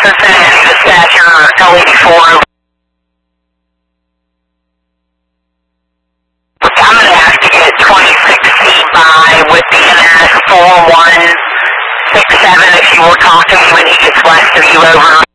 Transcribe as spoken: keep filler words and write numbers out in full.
Cincinnati, dispatcher, L eighty-four. I'm going to have to get twenty-six feet by with the N S four one six seven if you will talk to me when he gets west of you over.